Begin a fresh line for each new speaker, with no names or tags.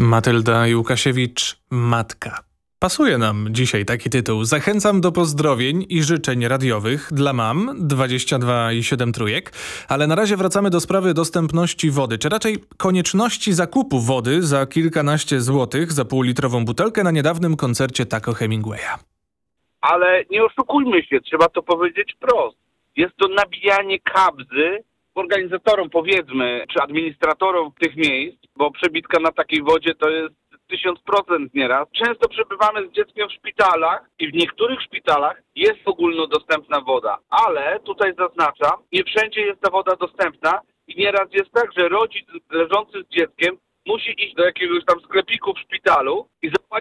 Matylda Łukasiewicz, matka. Pasuje nam dzisiaj taki tytuł. Zachęcam do pozdrowień i życzeń radiowych dla mam 22,7 trójek, ale na razie wracamy do sprawy dostępności wody, czy raczej konieczności zakupu wody za kilkanaście złotych za półlitrową butelkę na niedawnym koncercie Taco Hemingwaya.
Ale nie oszukujmy się, trzeba to powiedzieć wprost. Jest to nabijanie kabzy organizatorom, powiedzmy, czy administratorom tych miejsc, bo przebitka na takiej wodzie to jest 1000% nieraz. Często przebywamy z dzieckiem w szpitalach i w niektórych szpitalach jest ogólnodostępna woda, ale tutaj zaznaczam, nie wszędzie jest ta woda dostępna i nieraz jest tak, że rodzic leżący z dzieckiem musi iść do jakiegoś tam sklepiku w szpitalu i zapłacić